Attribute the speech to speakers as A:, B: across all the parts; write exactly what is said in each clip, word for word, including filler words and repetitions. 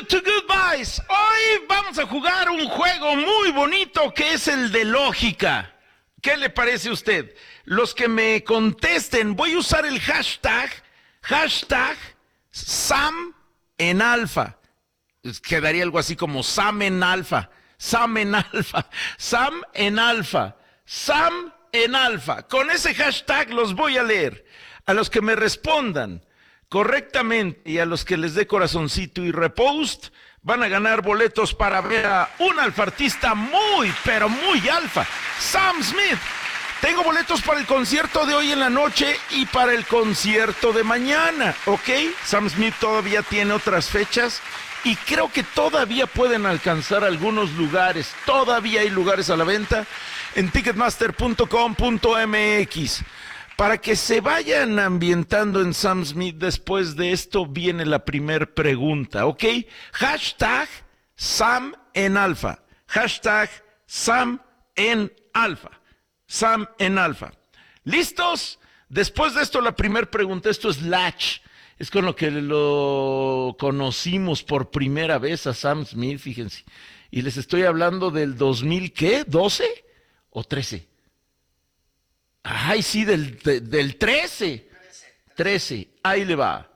A: to Goodbyes. Hoy vamos a jugar un juego muy bonito que es el de lógica. ¿Qué le parece a usted? Los que me contesten, voy a usar el hashtag, hashtag Sam en alfa. Quedaría algo así como Sam en alfa, Sam en alfa, Sam en alfa, Sam en alfa. Con ese hashtag los voy a leer. A los que me respondan correctamente y a los que les dé corazoncito y repost, van a ganar boletos para ver a un alfartista muy, pero muy alfa, Sam Smith. Tengo boletos para el concierto de hoy en la noche y para el concierto de mañana, ¿ok? Sam Smith todavía tiene otras fechas y creo que todavía pueden alcanzar algunos lugares. Todavía hay lugares a la venta en ticketmaster punto com punto m x. Para que se vayan ambientando en Sam Smith, después de esto viene la primer pregunta, ¿ok? Hashtag Sam en alfa. Hashtag Sam en alfa. Sam en alfa. ¿Listos? Después de esto, la primera pregunta. Esto es Latch. Es con lo que lo conocimos por primera vez a Sam Smith, fíjense. Y les estoy hablando del dos mil, ¿qué? ¿doce o trece? Ay, sí, del, de, del trece. trece. Ahí le va.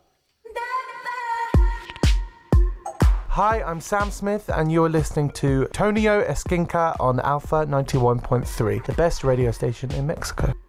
B: Hi, I'm Sam Smith, and you're listening to Tonio Esquinca on Alpha ninety-one point three, the best radio station in Mexico.